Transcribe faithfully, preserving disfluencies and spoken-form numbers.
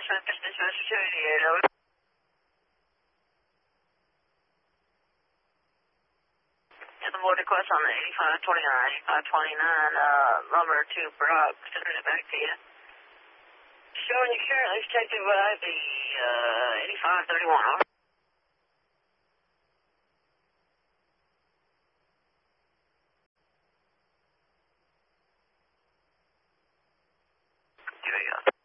percent distance, two eighty-eight, over. Get the board request on the eighty-five twenty-nine, eighty-five twenty-nine, uh, lumber to Brock, sending it back to you. Showing you currently detected by the, uh, eighty-five thirty-one, over. Here we go.